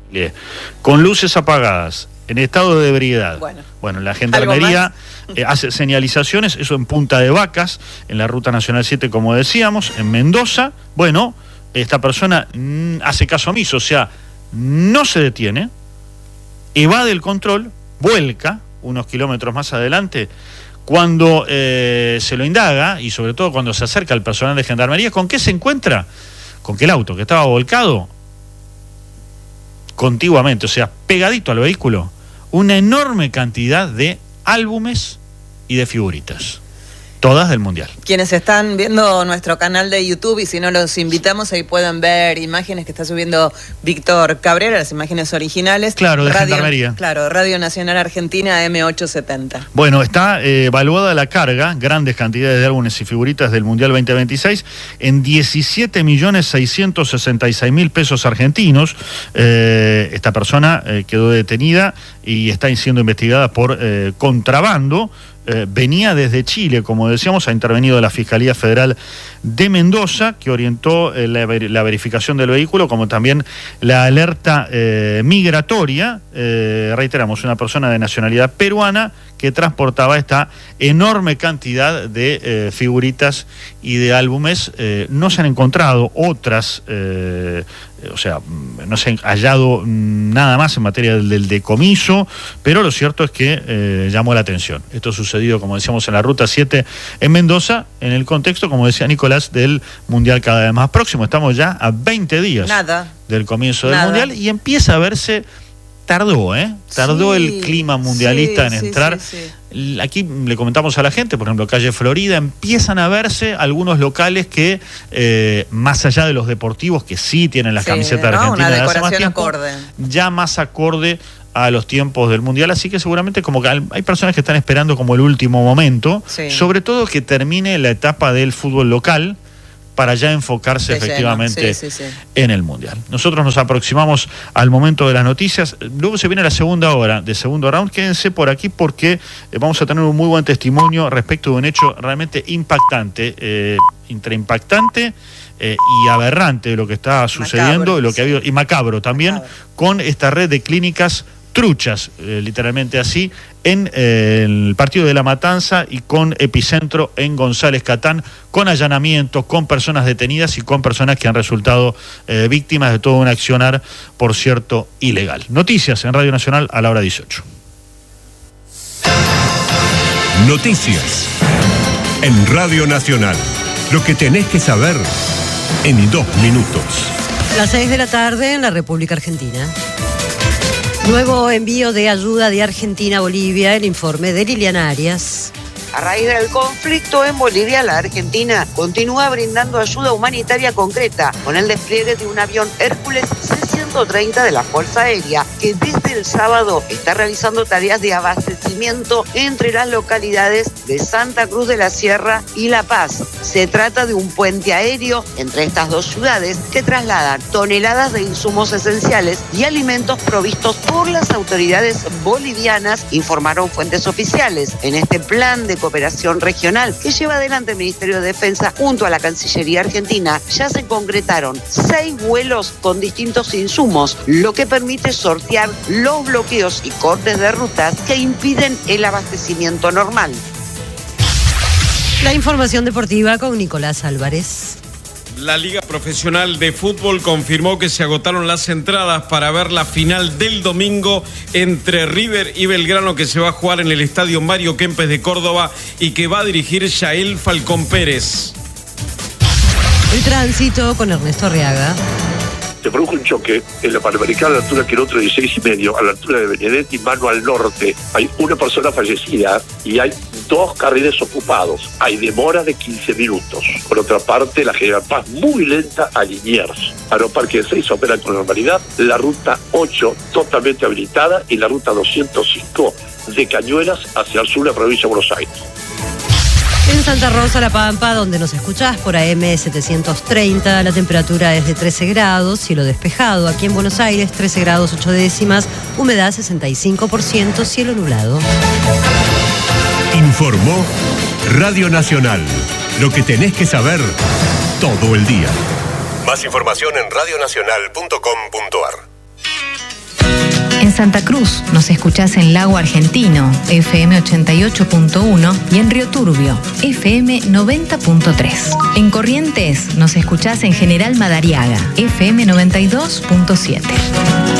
con luces apagadas, en estado de ebriedad. Bueno, la Gendarmería hace señalizaciones, eso en Punta de Vacas, en la Ruta Nacional 7, como decíamos, en Mendoza. Bueno, esta persona hace caso omiso, o sea, no se detiene, evade el control, vuelca unos kilómetros más adelante. Cuando se lo indaga, y sobre todo cuando se acerca al personal de Gendarmería, ¿con qué se encuentra? Con que el auto que estaba volcado contiguamente, o sea, pegadito al vehículo, una enorme cantidad de álbumes y de figuritas, todas del Mundial. Quienes están viendo nuestro canal de YouTube, y si no los invitamos, ahí pueden ver imágenes que está subiendo Víctor Cabrera, las imágenes originales. Claro, de Gendarmería. Claro, Radio Nacional Argentina M870. Bueno, está evaluada la carga, grandes cantidades de álbumes y figuritas del Mundial 2026, en 17.666.000 pesos argentinos. Esta persona quedó detenida y está siendo investigada por contrabando. Venía desde Chile, como decíamos, ha intervenido la Fiscalía Federal de Mendoza, que orientó la verificación del vehículo, como también la alerta migratoria. Reiteramos, una persona de nacionalidad peruana que transportaba esta enorme cantidad de figuritas y de álbumes. No se han encontrado otras, o sea, no se ha hallado nada más en materia del decomiso, pero lo cierto es que llamó la atención. Esto sucedido, como decíamos, en la Ruta 7 en Mendoza, en el contexto, como decía Nicolás, del Mundial cada vez más próximo. Estamos ya a 20 días del comienzo del Mundial y empieza a verse... Tardó el clima mundialista en entrar. Aquí le comentamos a la gente, por ejemplo, calle Florida, empiezan a verse algunos locales que, más allá de los deportivos, que sí tienen las camisetas argentinas de hace más tiempo, ya más acorde a los tiempos del Mundial, así que seguramente como que hay personas que están esperando como el último momento, sobre todo que termine la etapa del fútbol local, para ya enfocarse efectivamente en el Mundial. Nosotros nos aproximamos al momento de las noticias, luego se viene la segunda hora de segundo round. Quédense por aquí porque vamos a tener un muy buen testimonio respecto de un hecho realmente impactante, entre impactante y aberrante de lo que está sucediendo, de lo que ha habido, y macabro también, con esta red de clínicas truchas, literalmente así, en el partido de La Matanza y con epicentro en González Catán, con allanamientos, con personas detenidas y con personas que han resultado víctimas de todo un accionar, por cierto, ilegal. Noticias en Radio Nacional a la hora 18. Noticias en Radio Nacional. Lo que tenés que saber en 2 minutos. Las 6 de la tarde en la República Argentina. Nuevo envío de ayuda de Argentina a Bolivia, el informe de Liliana Arias. A raíz del conflicto en Bolivia, la Argentina continúa brindando ayuda humanitaria concreta con el despliegue de un avión Hércules C-130 de la Fuerza Aérea, que desde el sábado está realizando tareas de abastecimiento entre las localidades de Santa Cruz de la Sierra y La Paz. Se trata de un puente aéreo entre estas dos ciudades que traslada toneladas de insumos esenciales y alimentos provistos por las autoridades bolivianas, informaron fuentes oficiales. En este plan de cooperación regional que lleva adelante el Ministerio de Defensa junto a la Cancillería Argentina, ya se concretaron 6 vuelos con distintos insumos, lo que permite sortear los bloqueos y cortes de rutas que impiden el abastecimiento normal. La información deportiva con Nicolás Álvarez. La Liga Profesional de Fútbol confirmó que se agotaron las entradas para ver la final del domingo entre River y Belgrano, que se va a jugar en el Estadio Mario Kempes de Córdoba y que va a dirigir Yael Falcón Pérez. El tránsito con Ernesto Arriaga. Se produjo un choque en la Panamericana a la altura kilómetro 16,5, a la altura de Benedetti, mano al norte. Hay una persona fallecida y hay 2 carriles ocupados. Hay demora de 15 minutos. Por otra parte, la General Paz muy lenta a Liniers. Aeroparque 6 opera con normalidad. La ruta 8 totalmente habilitada y la ruta 205 de Cañuelas hacia el sur de la provincia de Buenos Aires. En Santa Rosa, La Pampa, donde nos escuchás por AM 730, la temperatura es de 13 grados, cielo despejado. Aquí en Buenos Aires, 13 grados 8 décimas, humedad 65%, cielo nublado. Informó Radio Nacional. Lo que tenés que saber todo el día. Más información en radionacional.com.ar. En Santa Cruz nos escuchás en Lago Argentino, FM 88.1 y en Río Turbio, FM 90.3. En Corrientes nos escuchás en General Madariaga, FM 92.7.